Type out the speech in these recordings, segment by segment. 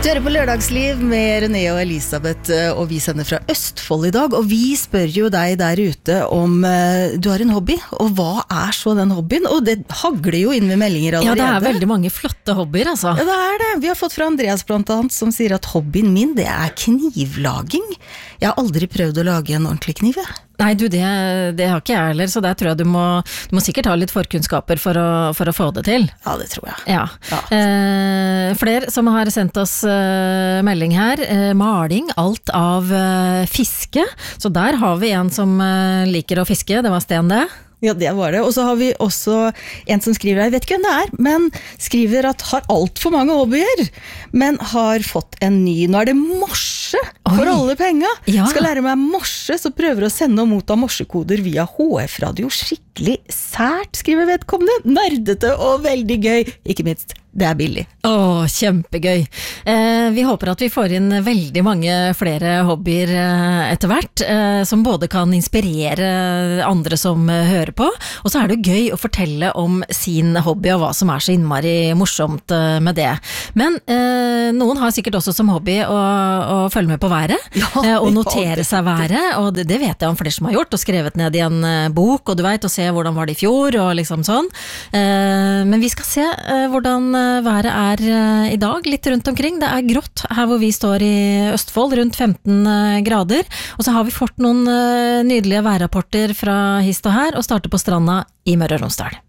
Du hører på Lørdagsliv med René og Elisabeth, og vi sender fra Østfold I dag, og vi spør jo deg der ute om du har en hobby, og hva så den hobbyen? Og det hagler jo inn med meldinger allerede. Ja, det veldig mange flotte hobbyer, altså. Ja, det det. Vi har fått fra Andreas blant annet, som sier at hobbyen min, det knivlaging. Jeg har aldri prøvd å lage en ordentlig kniv, Nei, du, det har ikke jeg heller, så der tror jeg du må sikkert ha litt forkunnskaper for å få det til. Ja, det tror jeg. Ja. Flere som har sendt oss melding her, maling, alt av fiske, så der har vi en som liker å fiske, det var Sten det. Ja, det var det. Og så har vi også en som skriver, jeg vet ikke hvem det men skriver at har alt for mange hobbyer, men har fått en ny. Nå det morse for alle penger. Ja. Skal lære meg morse, så prøver å sende og motta morsekoder via HF-radio. Skikkelig sært, skriver vedkommende. Nerdete og veldig gøy. Ikke minst, det billig. Kjempegøy. Vi håper at vi får inn veldig mange flere hobbyer etter hvert, som både kan inspirere andre som hører på, og så det gøy å fortelle om sin hobby og hva som så innmari morsomt med det. Men noen har sikkert også som hobby å følge med på været, og notere seg været, og det vet jeg om flere som har gjort, og skrevet ned I en bok, og du vet, og se hvordan var det I fjor, og liksom sånn. Men vi skal se hvordan været I dag, litt rundt omkring. Det grått her hvor vi står I Østfold, rundt 15 grader, og så har vi fått noen nydelige værrapporter fra hist og her, og starter på stranda I Møre og Romsdal.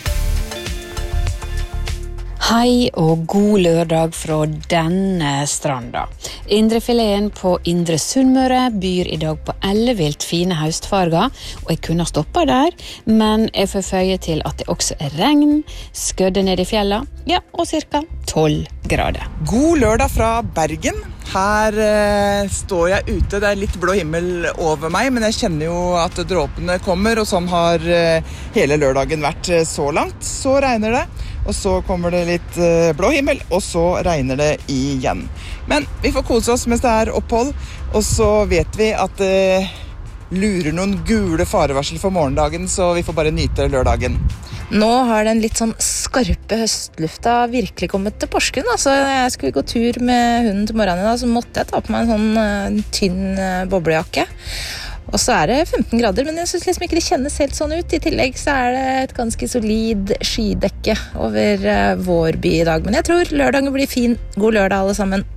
Hei og god lørdag fra denne stranda. Indrefileten på Indre Sunnmøre byr I dag på ellevilt fine høstfarger, og jeg kunne stoppet der, men jeg får føye til at det også regn, skødde ned I fjella, ja, og cirka 12 grader. God lørdag fra Bergen. Her står jeg ute, det litt blå himmel over meg, men jeg kjenner jo at dråpene kommer, og sånn har hele lørdagen vært så langt. Så regner det, og så kommer det litt blå himmel, og så regner det igjen. Men vi får kose oss mens det opphold, og så vet vi at det lurer noen gule farevarsel for morgendagen, så vi får bare nyte lørdagen. Nå har den litt sånn skarpe høstlufta virkelig kommet til Porsgrunn. Altså, jeg skulle gå tur med hunden til morgenen I dag, så måtte jeg ta på meg en sånn tynn boblejakke. Og så det 15 grader, men jeg synes liksom ikke det kjennes helt sånn ut. I tillegg så det et ganske solid skydekke over vår by I dag. Men jeg tror lørdagen blir fin. God lørdag alle sammen.